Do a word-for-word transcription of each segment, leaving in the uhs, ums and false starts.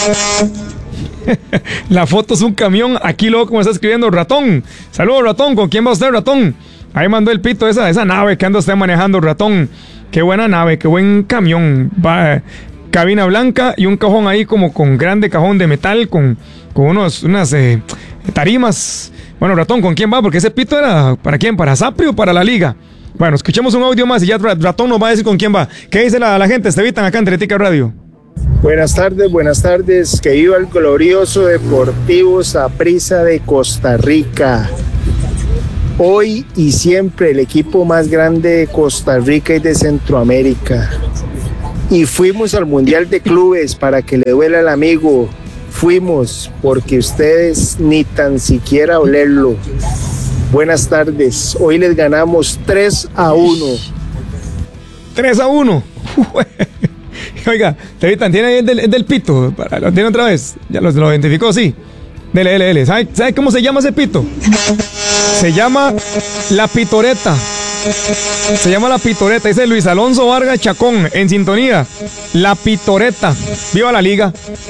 La foto es un camión. Aquí luego como está escribiendo Ratón. Saludos, Ratón. ¿Con quién va usted, Ratón? Ahí mandó el pito esa, esa nave que anda usted manejando, Ratón. Qué buena nave, qué buen camión. Va, cabina blanca y un cajón ahí como con grande cajón de metal con, con unos, unas eh, tarimas. Bueno, Ratón, ¿con quién va? Porque ese pito era ¿para quién? ¿Para Sapri o para la liga? Bueno, escuchemos un audio más y ya Ratón nos va a decir con quién va. ¿Qué dice la, la gente? Estevitan acá en Teletica Radio. Buenas tardes, buenas tardes. Que viva el glorioso Deportivo Saprissa de Costa Rica. Hoy y siempre el equipo más grande de Costa Rica y de Centroamérica. Y fuimos al Mundial de Clubes, para que le duela al amigo. Fuimos porque ustedes ni tan siquiera olerlo. Buenas tardes. Hoy les ganamos tres a uno. tres a uno. Oiga, Tevitan, ¿tiene ahí el del, el del pito? ¿Lo tiene otra vez? ¿Ya lo, lo identificó? Sí. Dele, dele, dele. ¿Sabe, ¿Sabe cómo se llama ese pito? Se llama la pitoreta. Se llama la pitoreta. Dice Luis Alonso Vargas Chacón en sintonía. La pitoreta. Viva la liga.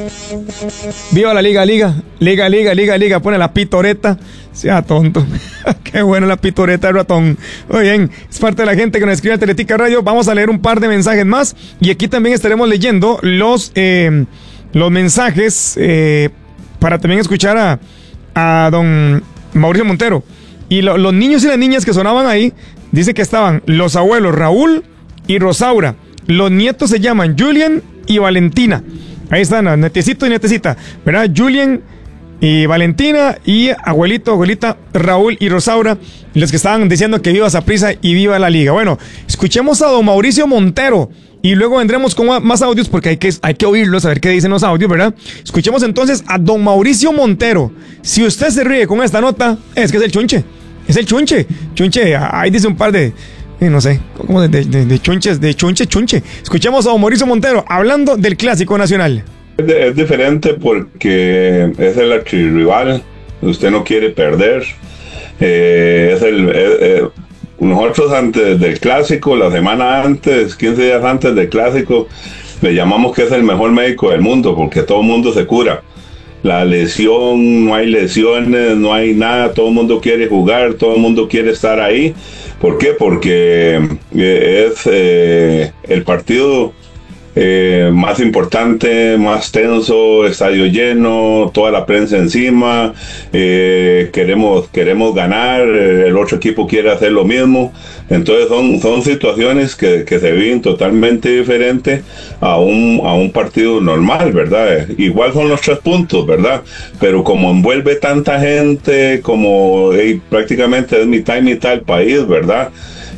Viva la liga, liga. Liga, liga, liga, liga. Pone la pitoreta. Sea tonto. Qué bueno la pitoreta de Ratón. Muy bien. Es parte de la gente que nos escribe a Teletica Radio. Vamos a leer un par de mensajes más. Y aquí también estaremos leyendo los, eh, los mensajes eh, para también escuchar a, a don Mauricio Montero. Y lo, los niños y las niñas que sonaban ahí, dice que estaban los abuelos Raúl y Rosaura. Los nietos se llaman Julian y Valentina. Ahí están, netecito y netecita, ¿verdad? Julian y Valentina y abuelito, abuelita Raúl y Rosaura, los que estaban diciendo que viva Saprissa y viva la liga. Bueno, escuchemos a don Mauricio Montero y luego vendremos con más audios porque hay que, hay que oírlos, a ver qué dicen los audios, ¿verdad? Escuchemos entonces a don Mauricio Montero. Si usted se ríe con esta nota, es que es el chunche. Es el chunche. Chunche, ahí dice un par de, eh, no sé, como de, de, de chunches, de chunche, chunche. Escuchemos a don Mauricio Montero hablando del Clásico Nacional. Es, de, es diferente porque es el archirrival. Usted no quiere perder. Eh, es el... Es, eh, nosotros antes del Clásico, la semana antes, quince días antes del Clásico, le llamamos que es el mejor médico del mundo porque todo el mundo se cura. La lesión, no hay lesiones, no hay nada, todo el mundo quiere jugar, todo el mundo quiere estar ahí. ¿Por qué? Porque eh, es eh, el partido eh, más importante, más tenso, estadio lleno, toda la prensa encima, eh, queremos, queremos ganar, el otro equipo quiere hacer lo mismo. Entonces son, son situaciones que, que se viven totalmente diferentes a un, a un partido normal, ¿verdad? Igual son los tres puntos, ¿verdad? Pero como envuelve tanta gente, como hey, prácticamente es mitad y mitad del país, ¿verdad?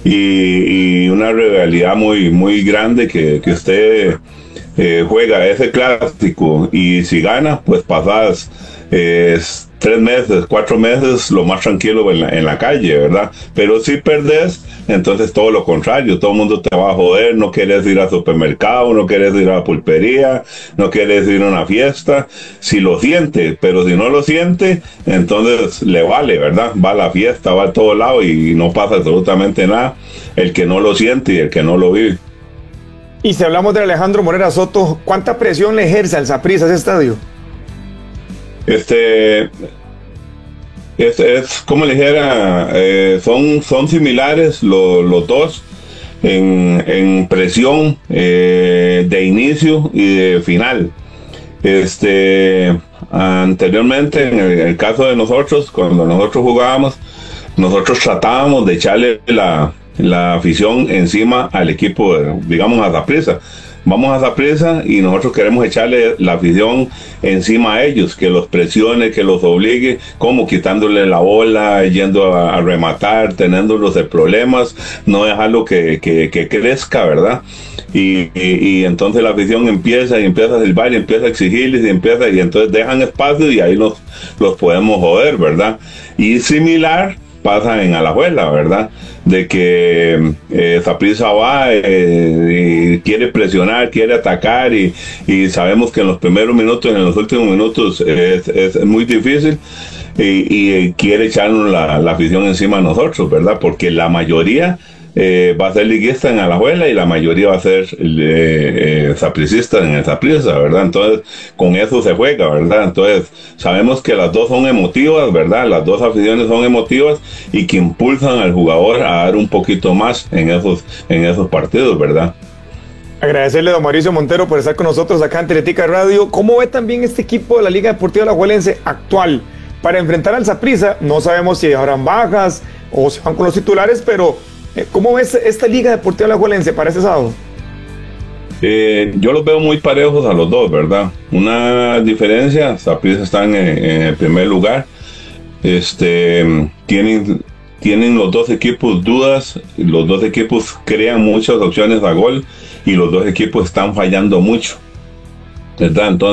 Y, y una rivalidad muy, muy grande que, que usted eh, juega ese Clásico y si gana, pues pasas eh, tres meses, cuatro meses lo más tranquilo en la, en la calle, ¿verdad? Pero si perdés, entonces todo lo contrario, todo el mundo te va a joder, no quieres ir al supermercado, no quieres ir a la pulpería, no quieres ir a una fiesta, si lo siente, pero si no lo siente, entonces le vale, ¿verdad? Va a la fiesta, va a todo lado y no pasa absolutamente nada, el que no lo siente y el que no lo vive. Y si hablamos de Alejandro Morera Soto, ¿cuánta presión le ejerce al Saprissa ese estadio? Este es, es como le dijera, eh, son, son similares lo, los dos en, en presión eh, de inicio y de final. Este anteriormente, en el, en el caso de nosotros, cuando nosotros jugábamos, nosotros tratábamos de echarle la, la afición encima al equipo, digamos a Saprissa. Vamos a Saprissa y nosotros queremos echarle la afición encima a ellos, que los presione, que los obligue, como quitándole la bola, yendo a, a rematar, teniéndolos de problemas, no dejarlo que, que, que crezca, ¿verdad? Y, y, y entonces la afición empieza y empieza a silbar y empieza a exigirles y empieza y entonces dejan espacio y ahí los, los podemos joder, ¿verdad? Y similar pasa en Alajuela, ¿verdad? De que eh, Saprissa va eh, y quiere presionar, quiere atacar y, y sabemos que en los primeros minutos, en los últimos minutos es, es muy difícil y, y quiere echarnos la, la afición encima a nosotros, ¿verdad? Porque la mayoría eh, va a ser liguista en Alajuela y la mayoría va a ser eh, eh, sapricista en el Saprissa, ¿verdad? Entonces, con eso se juega, ¿verdad? Entonces, sabemos que las dos son emotivas, ¿verdad? Las dos aficiones son emotivas y que impulsan al jugador a dar un poquito más en esos, en esos partidos, ¿verdad? Agradecerle a don Mauricio Montero por estar con nosotros acá en Teletica Radio. ¿Cómo ve también este equipo de la Liga Deportiva Alajuelense actual para enfrentar al Saprissa? No sabemos si habrán bajas o si van con los titulares, pero eh, ¿cómo ves esta Liga Deportiva Alajuelense para este sábado? Eh, yo los veo muy parejos a los dos, ¿verdad? Una diferencia, Saprissa está en, en el primer lugar. Este, tienen, tienen los dos equipos dudas, los dos equipos crean muchas opciones a gol y los dos equipos están fallando mucho, ¿verdad? Entonces